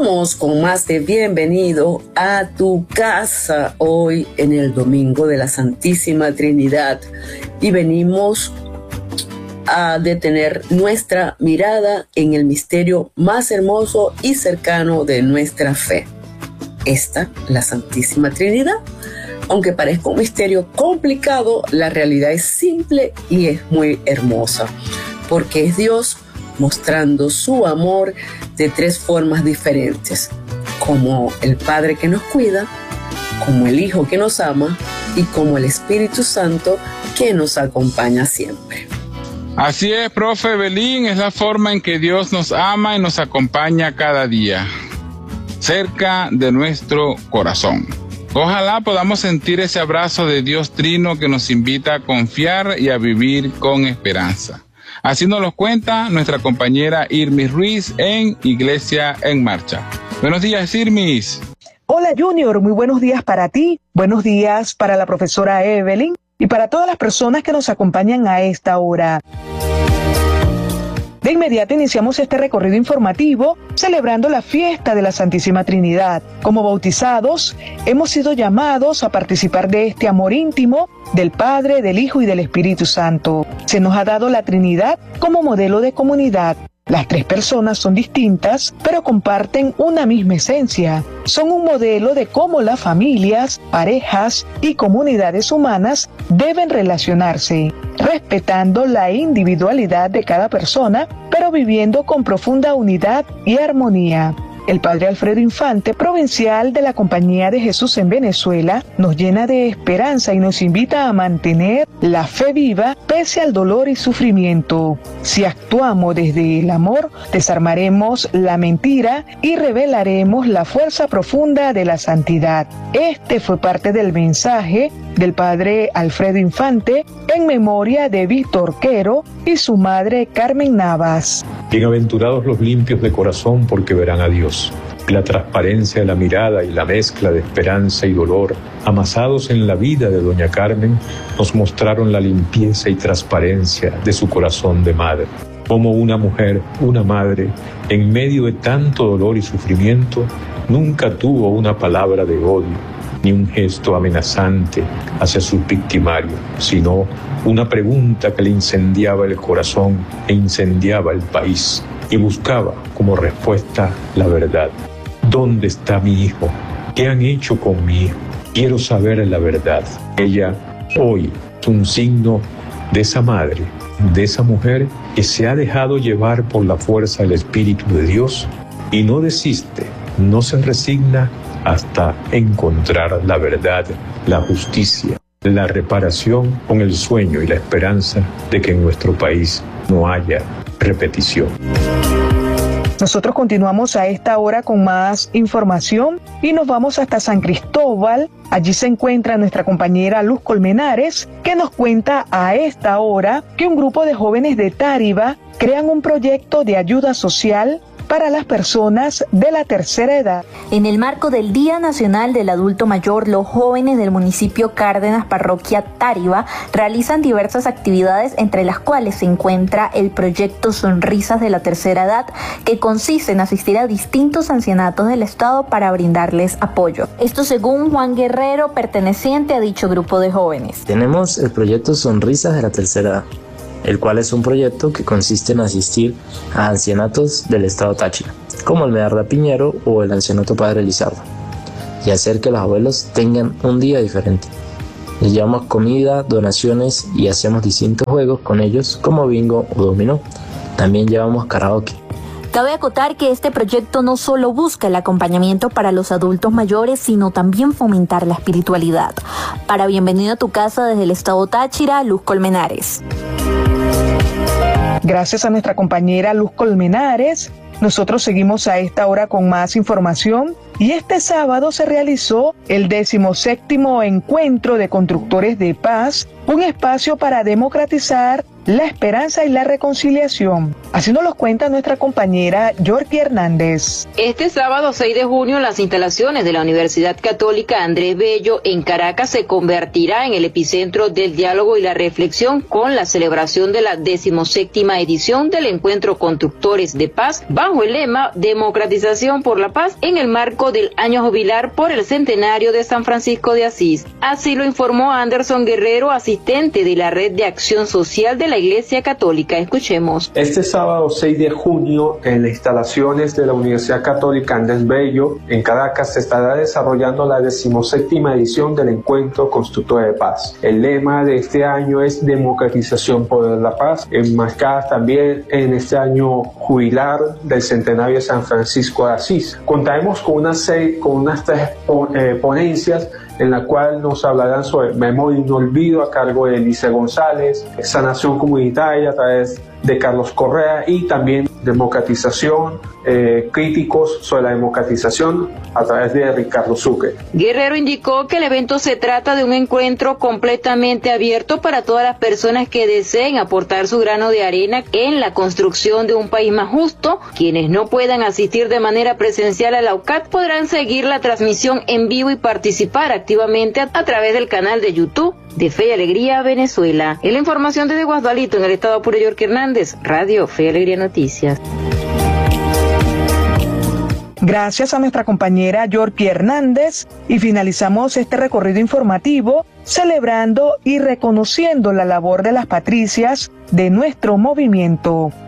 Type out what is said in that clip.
Continuamos con más de Bienvenido a tu casa hoy en el Domingo de la Santísima Trinidad y venimos a detener nuestra mirada en el misterio más hermoso y cercano de nuestra fe. La Santísima Trinidad. Aunque parezca un misterio complicado, la realidad es simple y es muy hermosa, porque es Dios mostrando su amor de tres formas diferentes, como el Padre que nos cuida, como el Hijo que nos ama y como el Espíritu Santo que nos acompaña siempre. Así es, profe Belín, es la forma en que Dios nos ama y nos acompaña cada día, cerca de nuestro corazón. Ojalá podamos sentir ese abrazo de Dios Trino que nos invita a confiar y a vivir con esperanza. Así nos lo cuenta nuestra compañera Irmis Ruiz en Iglesia en Marcha. Buenos días, Irmis. Hola, Junior. Muy buenos días para ti. Buenos días para la profesora Evelyn y para todas las personas que nos acompañan a esta hora. De inmediato iniciamos este recorrido informativo celebrando la fiesta de la Santísima Trinidad. Como bautizados, hemos sido llamados a participar de este amor íntimo del Padre, del Hijo y del Espíritu Santo. Se nos ha dado la Trinidad como modelo de comunidad. Las tres personas son distintas, pero comparten una misma esencia. Son un modelo de cómo las familias, parejas y comunidades humanas deben relacionarse, respetando la individualidad de cada persona, pero viviendo con profunda unidad y armonía. El Padre Alfredo Infante, provincial de la Compañía de Jesús en Venezuela, nos llena de esperanza y nos invita a mantener la fe viva pese al dolor y sufrimiento. Si actuamos desde el amor, desarmaremos la mentira y revelaremos la fuerza profunda de la santidad. Este fue parte del mensaje del Padre Alfredo Infante en memoria de Víctor Quero y su madre Carmen Navas. Bienaventurados los limpios de corazón, porque verán a Dios. La transparencia de la mirada y la mezcla de esperanza y dolor, amasados en la vida de doña Carmen, nos mostraron la limpieza y transparencia de su corazón de madre. Como una mujer, una madre, en medio de tanto dolor y sufrimiento, nunca tuvo una palabra de odio, ni un gesto amenazante hacia sus victimarios, sino una pregunta que le incendiaba el corazón e incendiaba el país, y buscaba como respuesta la verdad. ¿Dónde está mi hijo? ¿Qué han hecho con mi hijo? Quiero saber la verdad. Ella hoy es un signo de esa madre, de esa mujer que se ha dejado llevar por la fuerza del Espíritu de Dios y no desiste, no se resigna hasta encontrar la verdad, la justicia, la reparación, con el sueño y la esperanza de que en nuestro país no haya repetición. Nosotros continuamos a esta hora con más información y nos vamos hasta San Cristóbal. Allí se encuentra nuestra compañera Luz Colmenares, que nos cuenta a esta hora que un grupo de jóvenes de Táriba crean un proyecto de ayuda social para las personas de la tercera edad. En el marco del Día Nacional del Adulto Mayor, los jóvenes del municipio Cárdenas, parroquia Táriba, realizan diversas actividades, entre las cuales se encuentra el proyecto Sonrisas de la Tercera Edad, que consiste en asistir a distintos ancianatos del estado para brindarles apoyo. Esto según Juan Guerrero, perteneciente a dicho grupo de jóvenes. Tenemos el proyecto Sonrisas de la Tercera Edad, el cual es un proyecto que consiste en asistir a ancianatos del estado Táchira, como el Medarda Piñero o el ancianato Padre Lizardo, y hacer que los abuelos tengan un día diferente. Les llevamos comida, donaciones y hacemos distintos juegos con ellos, como bingo o dominó. También llevamos karaoke. Cabe acotar que este proyecto no solo busca el acompañamiento para los adultos mayores, sino también fomentar la espiritualidad. Para Bienvenido a tu casa desde el estado Táchira, Luz Colmenares. Gracias a nuestra compañera Luz Colmenares, nosotros seguimos a esta hora con más información y este sábado se realizó el 17º Encuentro de Constructores de Paz, un espacio para democratizar la esperanza y la reconciliación. Así nos lo cuenta nuestra compañera Yorky Hernández. Este sábado 6 de junio, las instalaciones de la Universidad Católica Andrés Bello en Caracas se convertirá en el epicentro del diálogo y la reflexión con la celebración de la 17ª edición del Encuentro Constructores de Paz, bajo el lema Democratización por la Paz en el marco del año jubilar por el centenario de San Francisco de Asís. Así lo informó Anderson Guerrero, asistente de la Red de Acción Social de la Iglesia Católica. Escuchemos. Este sábado 6 de junio, en las instalaciones de la Universidad Católica Andrés Bello, en Caracas, se estará desarrollando la 17ª edición del Encuentro Constructor de Paz. El lema de este año es Democratización por la Paz, enmarcada también en este año jubilar del centenario de San Francisco de Asís. Contaremos con unas 3 ponencias en la cual nos hablarán sobre memoria y no olvido a cargo de Elise González, sanación comunitaria a través de Carlos Correa y también democratización, críticos sobre la democratización a través de Ricardo Sucre. Guerrero indicó que el evento se trata de un encuentro completamente abierto para todas las personas que deseen aportar su grano de arena en la construcción de un país más justo. Quienes no puedan asistir de manera presencial a la UCAT podrán seguir la transmisión en vivo y participar activamente a través del canal de YouTube de Fe y Alegría Venezuela. En la información desde Guasdualito, en el estado Apure, York Hernández, Radio Fe y Alegría Noticias. Gracias a nuestra compañera Yorky Hernández y finalizamos este recorrido informativo celebrando y reconociendo la labor de las patricias de nuestro movimiento.